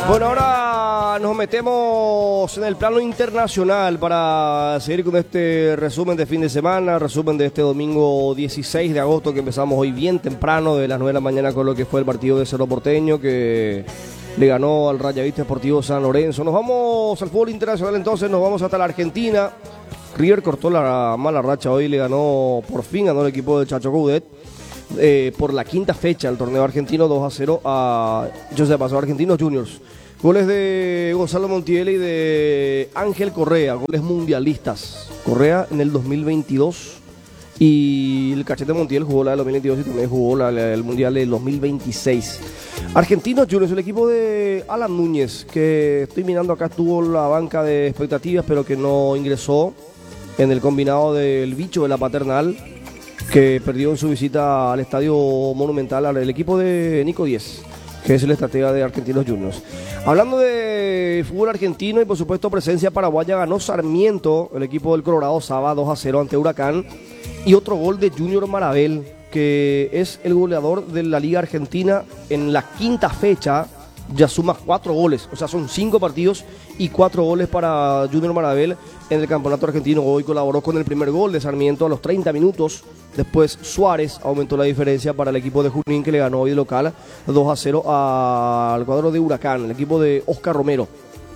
Bueno, ahora nos metemos en el plano internacional para seguir con este resumen de fin de semana, resumen de este domingo 16 de agosto que empezamos hoy bien temprano de las 9 de la mañana con lo que fue el partido de Cerro Porteño que le ganó al Rayadista Deportivo San Lorenzo. Nos vamos al fútbol internacional entonces, nos vamos hasta la Argentina. River cortó la mala racha hoy, le ganó, por fin ganó el equipo de Chacho Coudet. Por la quinta fecha del torneo argentino 2-0 a Argentinos Juniors. Goles de Gonzalo Montiel y de Ángel Correa, goles mundialistas. Correa en el 2022 y el Cachete Montiel jugó la del 2022 y también jugó el Mundial del 2026. Argentinos Juniors, el equipo de Alan Núñez, que estoy mirando acá, tuvo la banca de expectativas pero que no ingresó en el combinado del bicho de la Paternal, que perdió en su visita al Estadio Monumental al equipo de Nico Díez, que es el estratega de Argentinos Juniors. Hablando de fútbol argentino y por supuesto presencia paraguaya, ganó Sarmiento, el equipo del Colorado Saba 2-0 ante Huracán, y otro gol de Junior Marabel, que es el goleador de la Liga Argentina en la quinta fecha. Ya suma 4 goles, o sea son 5 partidos y 4 goles para Junior Marabel en el campeonato argentino. Hoy colaboró con el primer gol de Sarmiento a los 30 minutos. Después Suárez aumentó la diferencia para el equipo de Junín, que le ganó hoy de local 2-0 al cuadro de Huracán, el equipo de Oscar Romero,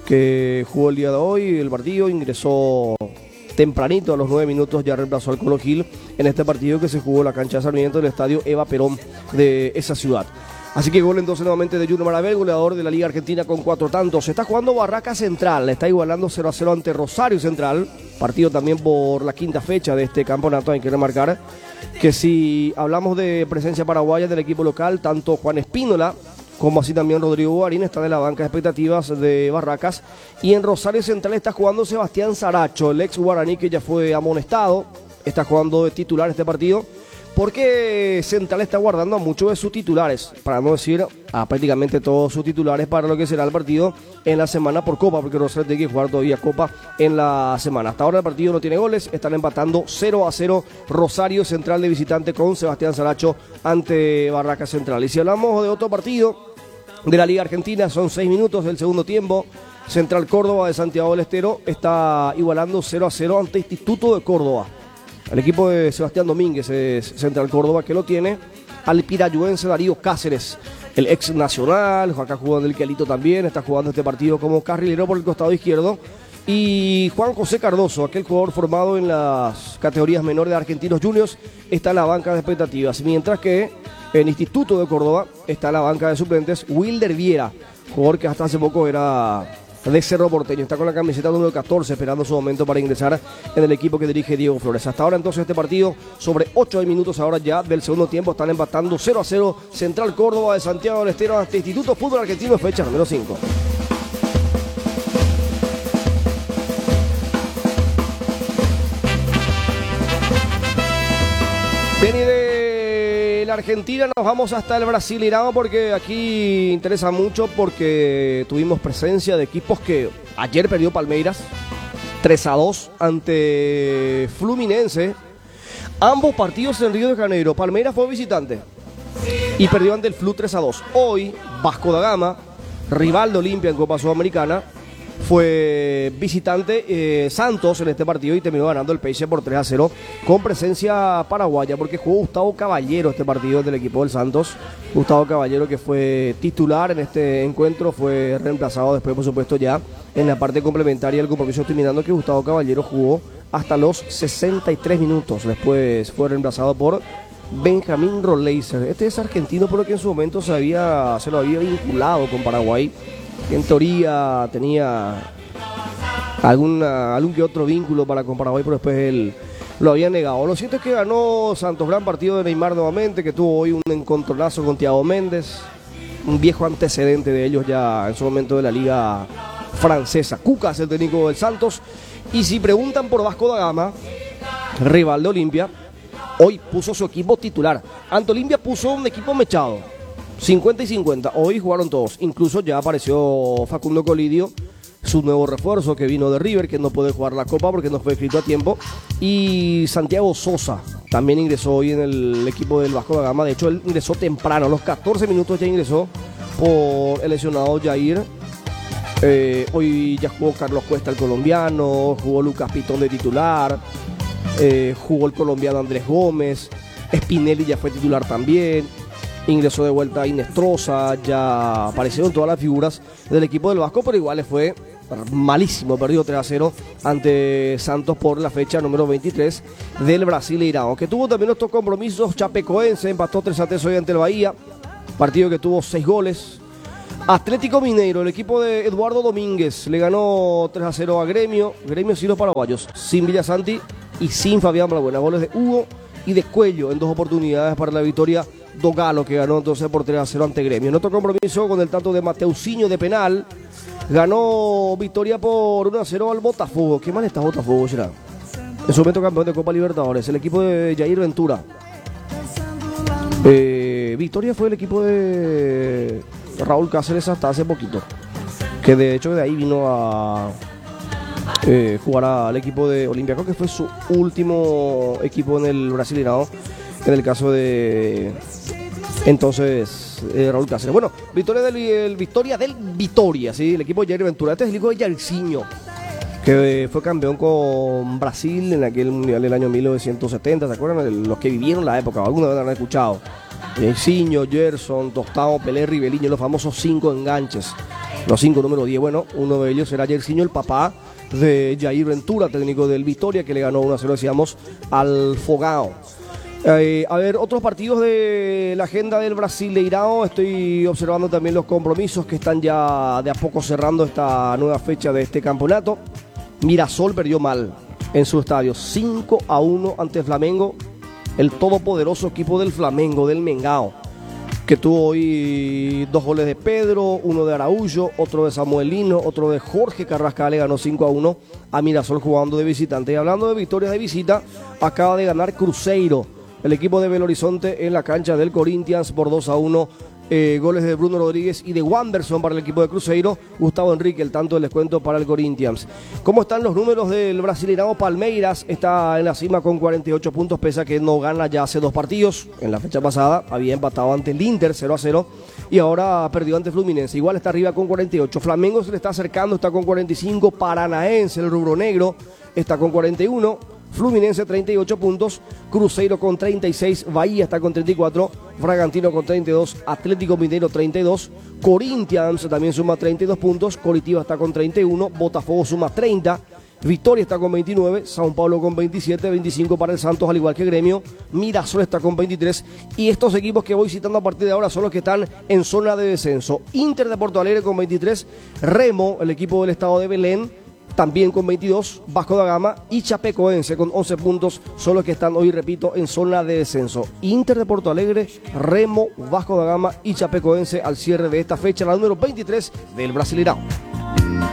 que jugó el día de hoy el partido, ingresó tempranito a los 9 minutos, ya reemplazó al Colo Gil en este partido que se jugó en la cancha de Sarmiento del estadio Eva Perón de esa ciudad. Así que gol entonces nuevamente de Junior Marabel, goleador de la Liga Argentina con 4 tantos. Se está jugando Barraca Central, le está igualando 0-0 ante Rosario Central. Partido también por la quinta fecha de este campeonato. Hay que remarcar que si hablamos de presencia paraguaya del equipo local, tanto Juan Espínola como así también Rodrigo Guarín están en la banca de expectativas de Barracas. Y en Rosario Central está jugando Sebastián Saracho, el ex guaraní que ya fue amonestado. Está jugando de titular este partido, porque Central está guardando a muchos de sus titulares, para no decir a prácticamente todos sus titulares para lo que será el partido en la semana por Copa, porque Rosario tiene que jugar todavía Copa en la semana. Hasta ahora el partido no tiene goles, están empatando 0-0 Rosario Central de visitante con Sebastián Saracho ante Barraca Central. Y si hablamos de otro partido de la Liga Argentina, son 6 minutos del segundo tiempo. Central Córdoba de Santiago del Estero está igualando 0-0 ante Instituto de Córdoba. El equipo de Sebastián Domínguez es Central Córdoba, que lo tiene al pirayuense Darío Cáceres, el ex Nacional. Acá jugando el Quelito también, está jugando este partido como carrilero por el costado izquierdo. Y Juan José Cardoso, aquel jugador formado en las categorías menores de Argentinos Juniors, está en la banca de expectativas. Mientras que en Instituto de Córdoba está en la banca de suplentes Wilder Viera, jugador que hasta hace poco era de Cerro Porteño, está con la camiseta número 14 esperando su momento para ingresar en el equipo que dirige Diego Flores. Hasta ahora entonces este partido sobre 8 minutos ahora ya del segundo tiempo, están empatando 0-0 Central Córdoba de Santiago del Estero ante Instituto Fútbol Argentino, fecha número 5. Bien, y de la Argentina nos vamos hasta el Brasileirão, porque aquí interesa mucho, porque tuvimos presencia de equipos que ayer perdió Palmeiras 3-2 ante Fluminense. Ambos partidos en Río de Janeiro. Palmeiras fue visitante y perdió ante el Flu 3-2. Hoy Vasco da Gama, rival de Olimpia en Copa Sudamericana, fue visitante Santos en este partido y terminó ganando el PSG por 3-0 con presencia paraguaya, porque jugó Gustavo Caballero este partido del equipo del Santos. Gustavo Caballero, que fue titular en este encuentro, fue reemplazado después, por supuesto, ya en la parte complementaria del compromiso, terminando que Gustavo Caballero jugó hasta los 63 minutos. Después fue reemplazado por Benjamín Roleiser. Este es argentino, pero que en su momento se lo había vinculado con Paraguay. En teoría tenía algún que otro vínculo con Paraguay, pero después él lo había negado. Lo cierto es que ganó Santos, gran partido de Neymar nuevamente, que tuvo hoy un encontronazo con Thiago Méndez, un viejo antecedente de ellos ya en su momento de la liga francesa. Cuca es el técnico del Santos. Y si preguntan por Vasco da Gama, rival de Olimpia, hoy puso su equipo titular. Ante Olimpia puso un equipo mechado, 50 y 50. Hoy jugaron todos. Incluso ya apareció Facundo Colidio, su nuevo refuerzo que vino de River, que no puede jugar la Copa porque no fue escrito a tiempo. Y Santiago Sosa también ingresó hoy en el equipo del Vasco da Gama. De hecho, él ingresó temprano, a los 14 minutos ya ingresó por el lesionado Jair Hoy ya jugó Carlos Cuesta, el colombiano, jugó Lucas Pitón de titular, jugó el colombiano Andrés Gómez, Spinelli ya fue titular también, ingresó de vuelta Inestrosa, ya aparecieron todas las figuras del equipo del Vasco, pero igual le fue malísimo, perdió 3-0 ante Santos por la fecha número 23 del Brasileirão, que tuvo también otros compromisos. Chapecoense empató 3-3 hoy ante el Bahía, partido que tuvo 6 goles. Atlético Mineiro, el equipo de Eduardo Domínguez, le ganó 3-0 a Gremio sin los paraguayos, sin Villasanti y sin Fabián Balbuena. Goles de Hugo y de Cuello en 2 oportunidades para la victoria do Galo, que ganó entonces por 3-0 ante Gremio. En otro compromiso, con el tanto de Mateusinho de penal, ganó victoria por 1-0 al Botafogo. ¿Qué mal está Botafogo, será? En su momento campeón de Copa Libertadores, el equipo de Jair Ventura. Victoria fue el equipo de Raúl Cáceres hasta hace poquito, que de hecho de ahí vino a jugar al equipo de Olympiacos, que fue su último equipo en el Brasileirão, en el caso de entonces Raúl Cáceres. Bueno, victoria del Vitória, ¿sí? El equipo de Jair Ventura. Este es el equipo de Jairzinho, que fue campeón con Brasil en aquel mundial del año 1970. ¿Se acuerdan? Los que vivieron la época, alguna vez han escuchado. Jairzinho, Gerson, Tostão, Pelé, Ribeliño, los famosos 5 enganches, los 5 número 10. Bueno, uno de ellos era Jairzinho, el papá de Jair Ventura, técnico del Vitória, que le ganó 1-0, decíamos, al Fogão. A ver, otros partidos de la agenda del Brasileirão. Estoy observando también los compromisos que están ya de a poco cerrando esta nueva fecha de este campeonato. Mirassol perdió mal en su estadio, 5-1 ante Flamengo, el todopoderoso equipo del Flamengo, del Mengão, que tuvo hoy 2 goles de Pedro, uno de Araújo, otro de Samuelino, otro de Jorge Carrascal. Le ganó 5-1 a Mirassol jugando de visitante. Y hablando de victorias de visita, acaba de ganar Cruzeiro, el equipo de Belo Horizonte, en la cancha del Corinthians por 2-1. Goles de Bruno Rodríguez y de Wanderson para el equipo de Cruzeiro. Gustavo Henrique, el tanto del descuento para el Corinthians. ¿Cómo están los números del Brasileirão? Palmeiras está en la cima con 48 puntos, pese a que no gana ya hace 2 partidos. En la fecha pasada había empatado ante el Inter 0-0 y ahora perdió ante Fluminense. Igual está arriba con 48. Flamengo se le está acercando, está con 45. Paranaense, el rubro negro, está con 41. Fluminense 38 puntos, Cruzeiro con 36, Bahía está con 34, Bragantino con 32, Atlético Mineiro 32, Corinthians también suma 32 puntos, Coritiba está con 31, Botafogo suma 30, Vitória está con 29, São Paulo con 27, 25 para el Santos, al igual que Gremio, Mirassol está con 23, y estos equipos que voy citando a partir de ahora son los que están en zona de descenso. Inter de Porto Alegre con 23, Remo, el equipo del estado de Belén, también con 22, Vasco da Gama y Chapecoense con 11 puntos son los que están hoy, repito, en zona de descenso. Inter de Porto Alegre, Remo, Vasco da Gama y Chapecoense al cierre de esta fecha, la número 23 del Brasileirão.